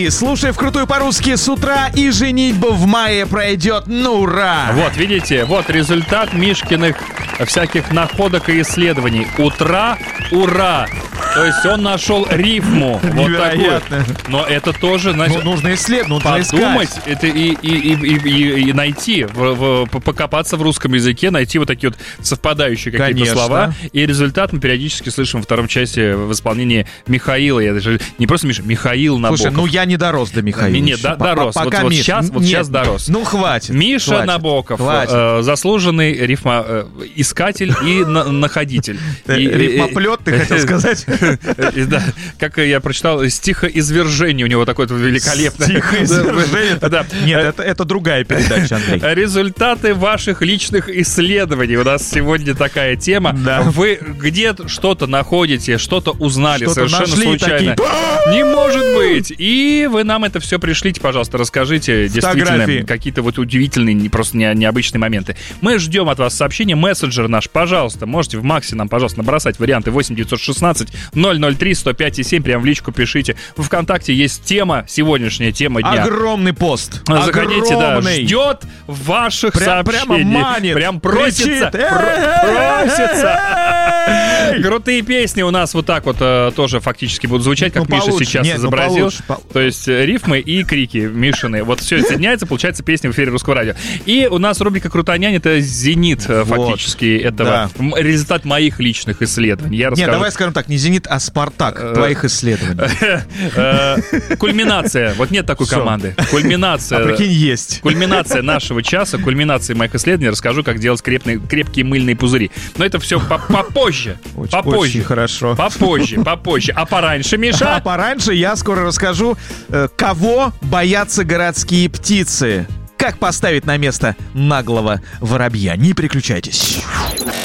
Андрей, слушай вкрутую по-русски с утра, и женитьба в мае пройдет, ну ура! Вот, видите, вот результат Мишкиных всяких находок и исследований. Утра, ура! То есть он нашел рифму. Вот такую. Но это тоже, значит, нужно исследовать, нужно подумать, искать. это и найти, покопаться в русском языке, найти вот такие вот совпадающие какие-то слова. И результат мы периодически слышим во втором часе в исполнении Михаила. Я даже не просто Миша, Михаил Набоков. Слушай, ну я не дорос до Михаила. Нет, дорос. Вот сейчас дорос. Ну хватит. Миша Набоков, заслуженный искатель и находитель. Рифмоплет, ты хотел сказать? Да, как я прочитал, стихоизвержение у него такое великолепное. Стихоизвержение? Нет, это другая передача, Андрей. Результаты ваших личных исследований. У нас сегодня такая тема. Вы где что-то находите, что-то узнали совершенно случайно. Не может быть! И вы нам это все пришлите, пожалуйста, расскажите действительно какие-то вот удивительные, просто необычные моменты. Мы ждем от вас сообщения. Мессенджер наш, пожалуйста, можете в Максе нам, пожалуйста, набросать варианты 8916 003 105 7, прям в личку пишите. В ВКонтакте есть тема, сегодняшняя тема дня. Огромный пост. Заходите, да, ждет ваших сообщений. Прямо манит. Прям просится. Просится. Крутые песни у нас вот так вот тоже фактически будут звучать, как Миша сейчас изобразил. То есть рифмы и крики Мишины. Вот все соединяется, получается песня в эфире Русского радио. И у нас рубрика «Крутонянь» — это зенит фактически этого. Результат моих личных исследований. Я расскажу. Нет, давай скажем так, не «Зенит», а «Спартак» твоих исследований. Кульминация. Вот нет такой команды. Кульминация. А прикинь, есть. Кульминация нашего часа, кульминация моих исследований. Расскажу, как делать крепкие мыльные пузыри. Но это все попозже. Очень хорошо. Попозже. А пораньше, Миша? А пораньше я скоро расскажу, кого боятся городские птицы. Как поставить на место наглого воробья. Не переключайтесь.